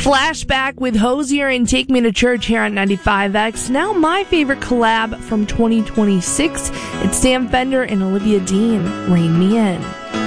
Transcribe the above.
Flashback with Hosier and Take Me to Church here on 95X. Now my favorite collab from 2026. It's Sam Fender and Olivia Dean, Rain Me In.